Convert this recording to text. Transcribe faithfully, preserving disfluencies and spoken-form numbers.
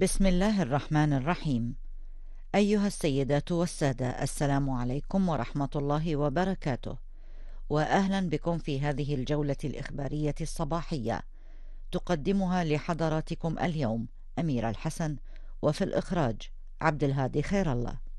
بسم الله الرحمن الرحيم. أيها السيدات والسادة، السلام عليكم ورحمة الله وبركاته، وأهلا بكم في هذه الجولة الإخبارية الصباحية، تقدمها لحضراتكم اليوم أميرة الحسن، وفي الإخراج عبد الهادي خير الله.